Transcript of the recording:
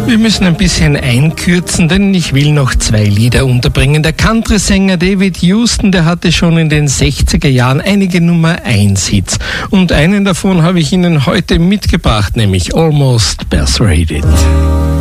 Wir müssen ein bisschen einkürzen, denn ich will noch 2 Lieder unterbringen. Der Country-Sänger David Houston, der hatte schon in den 60er Jahren einige Nummer-1-Hits. Und einen davon habe ich Ihnen heute mitgebracht, nämlich Almost Persuaded.